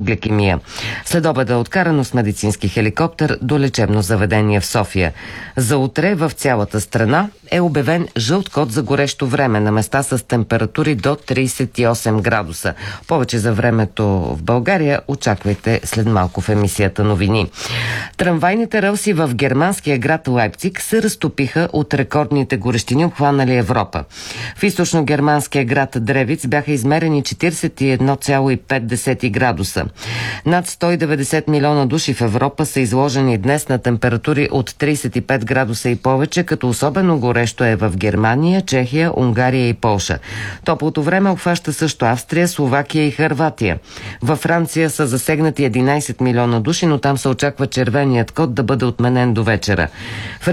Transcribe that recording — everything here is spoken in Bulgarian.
хипогликемия. След обеда е откарано с медицински хеликоптер до лечебно заведение в София. За утре в цялата страна е обявен жълт код за горещо време на места с температури до 38 градуса. Повече за времето в България очаквайте след малко в емисията новини. Трамвайните релси в германския град Лайпциг се разтопиха от рекордните горещини, обхванали Европа. В източно-германския град Древиц бяха измерени 41,5 градуса. Над 190 милиона души в Европа са изложени днес на температури от 35 градуса и повече, като особено горещо е в Германия, Чехия, Унгария и Полша. Топлото време обхваща също Австрия, Словакия и Хърватия. Във Франция са засегнати 11 милиона души, но там се очаква червеният код да бъде отменен до вечера.